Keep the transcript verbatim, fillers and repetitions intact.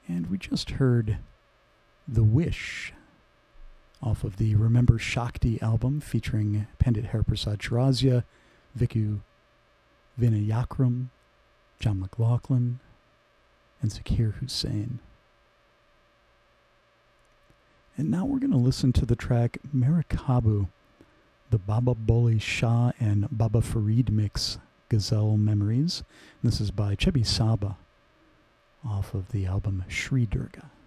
And we just heard The Wish off of the Remember Shakti album featuring Pandit Hariprasad Chaurasia, Vikku Vinayakram, John McLaughlin, and Zakir Hussain. And now we're going to listen to the track Merakabu, the Baba Boli Shah and Baba Farid mix, Ghazal Memories. And this is by Chebi Saba off of the album Shri Durga.